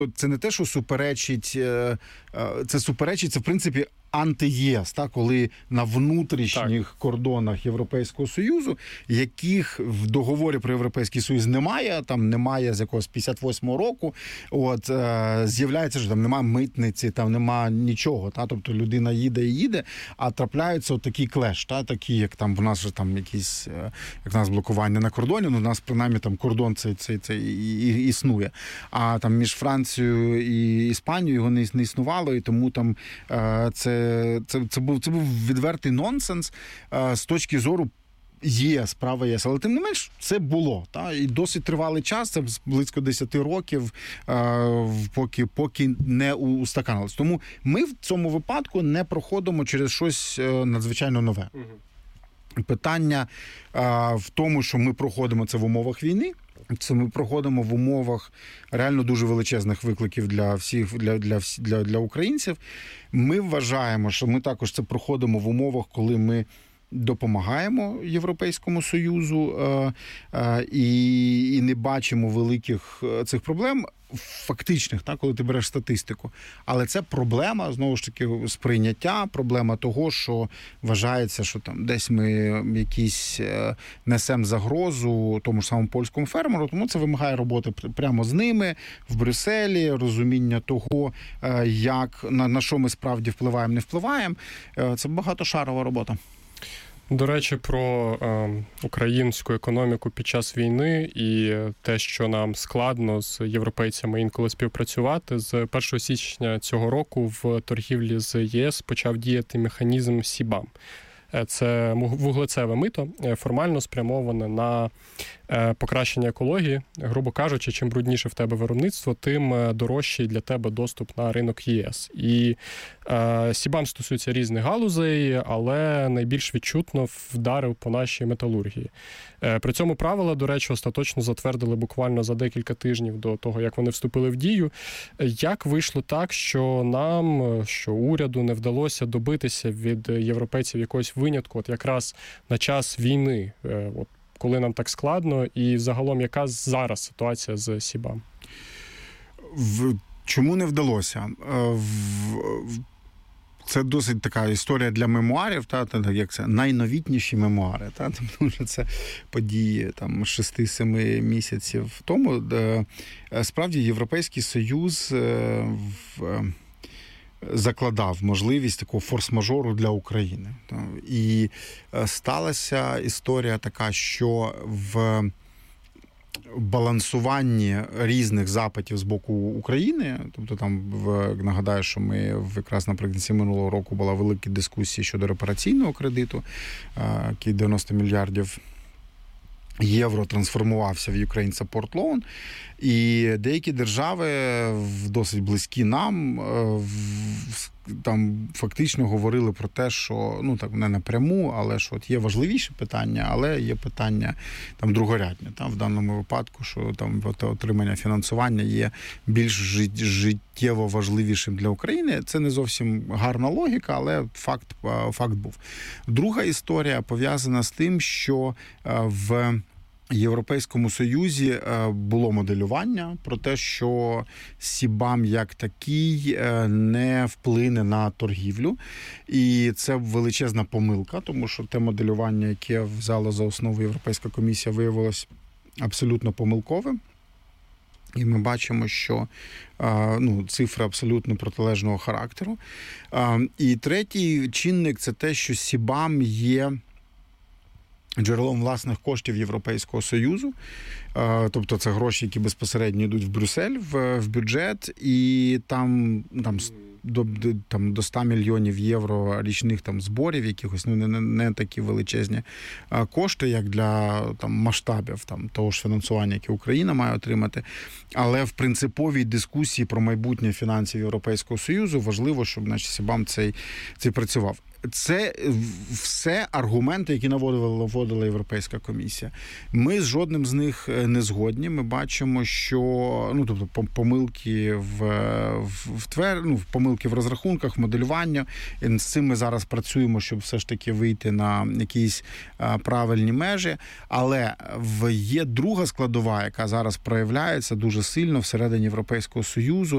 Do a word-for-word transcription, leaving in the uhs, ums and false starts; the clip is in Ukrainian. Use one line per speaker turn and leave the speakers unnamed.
Це не те, що суперечить, це суперечить, це в принципі анти-ЄС, так, коли на внутрішніх так. кордонах Європейського Союзу, яких в договорі про Європейський Союз немає, там немає з якогось п'ятдесят восьмого року, от, е, з'являється, що там немає митниці, там немає нічого, та, тобто людина їде і їде, а трапляються отакі клеш, та, такі, як там в нас же там якісь, як в нас блокування на кордоні, ну, у нас принаймні там кордон цей, цей, цей і, і, існує, а там між Францією і Іспанією його не, не існувало, і тому там е, це Це, це, був, це був відвертий нонсенс а, з точки зору ЄС, права ЄС. Але тим не менш, це було. Та? І досить тривалий час, це близько десять років, а, поки, поки не устаканилось. Тому ми в цьому випадку не проходимо через щось надзвичайно нове. Угу. Питання а, в тому, що ми проходимо це в умовах війни, це ми проходимо в умовах реально дуже величезних викликів для всіх, для, для, для, для українців. Ми вважаємо, що ми також це проходимо в умовах, коли ми допомагаємо Європейському Союзу е, е, і, і не бачимо великих цих проблем фактичних, так, коли ти береш статистику. Але це проблема, знову ж таки, сприйняття, проблема того, що вважається, що там десь ми якісь е, несемо загрозу тому ж самому польському фермеру, тому це вимагає роботи прямо з ними, в Брюсселі, розуміння того, е, як, на, на що ми справді впливаємо, не впливаємо. Е, це багатошарова робота.
До речі, про е, українську економіку під час війни і те, що нам складно з європейцями інколи співпрацювати. З першого січня цього року в торгівлі з ЄС почав діяти механізм СІБАМ. Це вуглецеве мито, формально спрямоване на покращення екології. Грубо кажучи, чим брудніше в тебе виробництво, тим дорожчий для тебе доступ на ринок ЄС. І е, СІБАМ стосується різних галузей, але найбільш відчутно вдарив по нашій металургії. Е, при цьому правила, до речі, остаточно затвердили буквально за декілька тижнів до того, як вони вступили в дію. Як вийшло так, що нам, що уряду не вдалося добитися від європейців якогось винятку, от якраз на час війни, е, от, коли нам так складно, і загалом яка зараз ситуація з СІБАМ?
В... Чому не вдалося? В... Це досить така історія для мемуарів, та, як це, найновітніші мемуари, та, тому що це події там шести-семи місяців тому. Де, справді, Європейський Союз в... закладав можливість такого форс-мажору для України. І сталася історія така, що в балансуванні різних запитів з боку України, тобто там, в, нагадаю, що ми якраз наприкінці минулого року була велика дискусія щодо репараційного кредиту, який дев'яносто мільярдів євро трансформувався в Ukraine Support Loan, і деякі держави, досить близькі нам, там фактично говорили про те, що, ну так, не напряму, але що от є важливіші питання, але є питання там другорядні. Там в даному випадку, що там отримання фінансування є більш життєво важливішим для України. Це не зовсім гарна логіка, але факт, факт був. Друга історія пов'язана з тим, що в Європейському Союзі було моделювання про те, що СІБАМ як такий не вплине на торгівлю. І це величезна помилка, тому що те моделювання, яке взяла за основу Європейська комісія, виявилось абсолютно помилковим. І ми бачимо, що ну, цифри абсолютно протилежного характеру. І третій чинник – це те, що СІБАМ є джерелом власних коштів Європейського Союзу, тобто це гроші, які безпосередньо йдуть в Брюссель, в, в бюджет, і там, там до, там до ста мільйонів євро річних там зборів якихось, ну не, не такі величезні кошти, як для там масштабів там того ж фінансування, яке Україна має отримати. Але в принциповій дискусії про майбутнє фінансів Європейського Союзу важливо, щоб наш СІБАМ цей, цей працював. Це все аргументи, які наводила, наводила Європейська комісія. Ми з жодним з них не згодні. Ми бачимо, що, ну, тобто, помилки в, в, в твер, ну, помилки в розрахунках, в моделюванні. І з цим ми зараз працюємо, щоб все ж таки вийти на якісь а, правильні межі. Але в, є друга складова, яка зараз проявляється дуже сильно всередині Європейського Союзу.